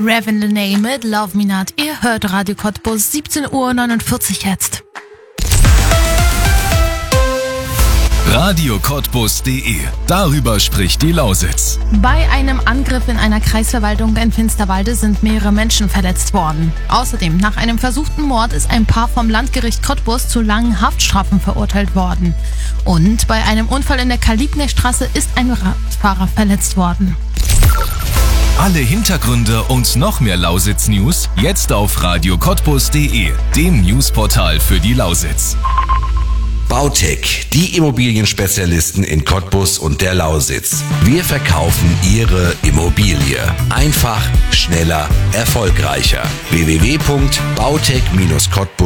Raven the Name It, Love Me Not. Ihr hört Radio Cottbus, 17:49 Uhr jetzt. radiocottbus.de. Darüber spricht die Lausitz. Bei einem Angriff in einer Kreisverwaltung in Finsterwalde sind mehrere Menschen verletzt worden. Außerdem, nach einem versuchten Mord ist ein Paar vom Landgericht Cottbus zu langen Haftstrafen verurteilt worden. Und bei einem Unfall in der Karl-Liebknecht-Straße ist ein Radfahrer verletzt worden. Alle Hintergründe und noch mehr Lausitz-News jetzt auf radiocottbus.de, dem Newsportal für die Lausitz. Bautec, die Immobilienspezialisten in Cottbus und der Lausitz. Wir verkaufen Ihre Immobilie. Einfach, schneller, erfolgreicher. www.bautec-cottbus